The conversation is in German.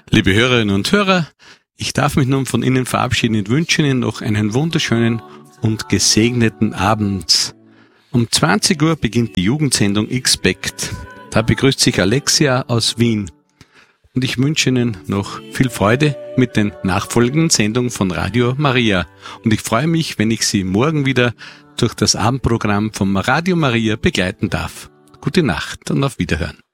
Liebe Hörerinnen und Hörer, ich darf mich nun von Ihnen verabschieden und wünsche Ihnen noch einen wunderschönen und gesegneten Abend. Um 20 Uhr beginnt die Jugendsendung Expect. Da begrüßt sich Alexia aus Wien. Und ich wünsche Ihnen noch viel Freude mit den nachfolgenden Sendungen von Radio Maria. Und ich freue mich, wenn ich Sie morgen wieder durch das Abendprogramm vom Radio Maria begleiten darf. Gute Nacht und auf Wiederhören.